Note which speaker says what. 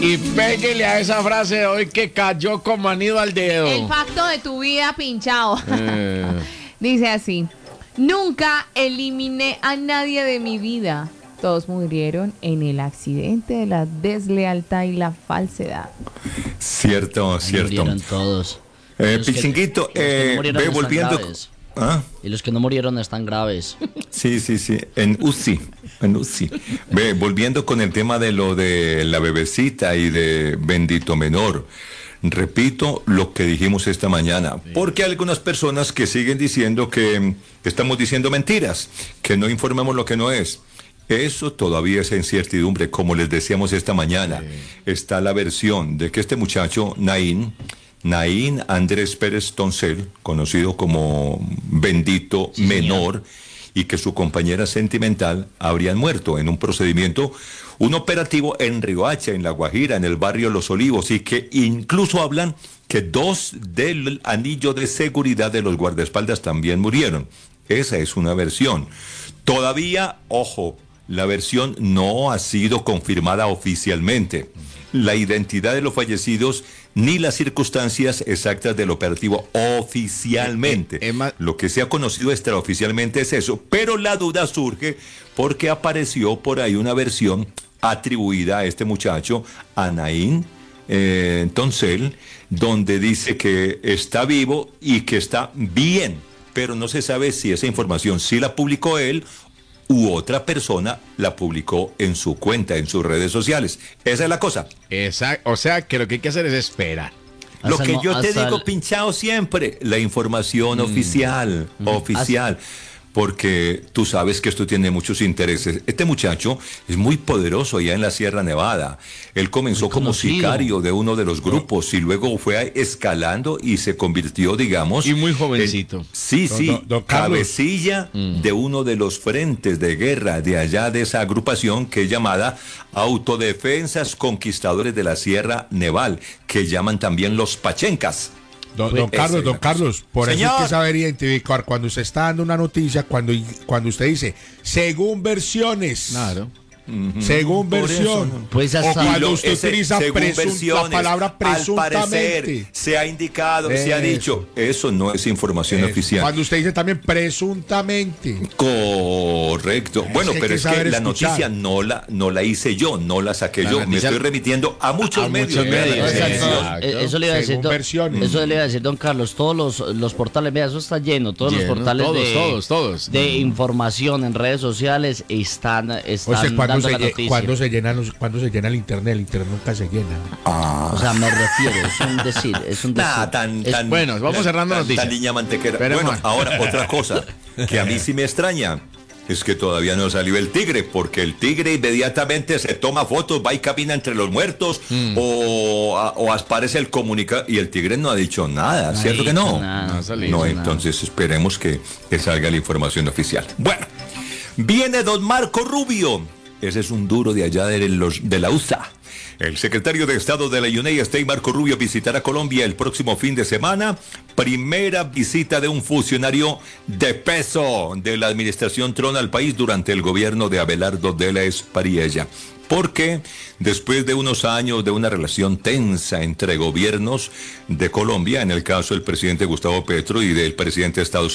Speaker 1: Y péguele a esa frase de hoy que cayó como anillo al dedo.
Speaker 2: El pacto de tu vida pinchado. Dice así: nunca eliminé a nadie de mi vida. Todos murieron en el accidente de la deslealtad y la falsedad.
Speaker 3: Cierto.
Speaker 4: Murieron todos.
Speaker 3: Pichinguito, ve volviendo. ¿Ah?
Speaker 4: Y los que no murieron están graves.
Speaker 3: Sí, en UCI. Ve, volviendo con el tema de lo de la bebecita y de Bendito Menor. Repito lo que dijimos esta mañana, porque hay algunas personas que siguen diciendo que estamos diciendo mentiras, que no informamos lo que no es. Eso todavía es incertidumbre, como les decíamos esta mañana. Está la versión de que este muchacho, Naín Andrés Pérez Toncel, conocido como Bendito Menor, y que su compañera sentimental habrían muerto en un procedimiento, un operativo en Riohacha, en La Guajira, en el barrio Los Olivos, y que incluso hablan que 2 del anillo de seguridad de los guardaespaldas también murieron. Esa es una versión. Todavía, ojo, la versión no ha sido confirmada oficialmente. La identidad de los fallecidos ni las circunstancias exactas del operativo oficialmente. Lo que se ha conocido extraoficialmente es eso, pero la duda surge porque apareció por ahí una versión atribuida a este muchacho, a Naín Toncel, donde dice que está vivo y que está bien, pero no se sabe si esa información sí la publicó él u otra persona la publicó en su cuenta, en sus redes sociales. Esa es la cosa.
Speaker 1: O sea, que lo que hay que hacer es esperar.
Speaker 3: Lo que yo te digo, pinchado siempre, la información oficial. Porque tú sabes que esto tiene muchos intereses. Este muchacho es muy poderoso allá en la Sierra Nevada. Él comenzó como sicario de uno de los grupos y luego fue escalando y se convirtió, digamos...
Speaker 1: Y muy jovencito.
Speaker 3: Cabecilla de uno de los frentes de guerra de allá de esa agrupación que es llamada Autodefensas Conquistadores de la Sierra Neval, que llaman también los Pachencas.
Speaker 5: Don Carlos, por eso hay que saber identificar cuando usted está dando una noticia, cuando usted dice, según versiones.
Speaker 1: Claro.
Speaker 5: Según versión.
Speaker 4: Pues
Speaker 5: o cuando usted utiliza la palabra presuntamente.
Speaker 3: Al parecer, se ha indicado, se ha dicho. Eso no es información oficial.
Speaker 5: Cuando usted dice también presuntamente.
Speaker 3: Correcto. Bueno, pero es que la noticia no la hice yo, no la saqué yo. Me estoy remitiendo a muchos medios.
Speaker 4: Eso le iba a decir, don Carlos. Todos los portales, vea, eso está lleno. Todos los portales
Speaker 1: todos.
Speaker 4: de información en redes sociales están dando la noticia.
Speaker 5: Cuando se llena el internet nunca se llena.
Speaker 4: O sea, me refiero, es un decir.
Speaker 1: Bueno, vamos cerrando noticias.
Speaker 3: Tan niña mantequera.
Speaker 1: Pero
Speaker 3: bueno, ahora otra cosa que a mí sí me extraña es que todavía no salió el tigre, porque el tigre inmediatamente se toma fotos, va y camina entre los muertos o aparece el comunicado y el tigre no ha dicho nada, ¿cierto que no? No, entonces esperemos que salga la información oficial. Bueno, viene don Marco Rubio. Ese es un duro de allá de la USA. El secretario de Estado de la United States, Marco Rubio, visitará Colombia el próximo fin de semana. Primera visita de un funcionario de peso de la administración Trump al país durante el gobierno de Abelardo de la Espriella. Porque después de unos años de una relación tensa entre gobiernos de Colombia, en el caso del presidente Gustavo Petro y del presidente de Estados Unidos,